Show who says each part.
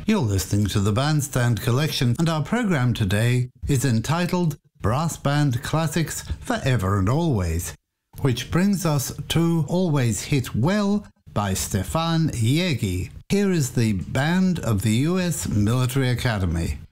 Speaker 1: You're listening to the Bandstand Collection, and our program today is entitled Brass Band Classics Forever and Always, which brings us to Always Hit Well by Stefan Yegi. Here is the band of the US Military Academy.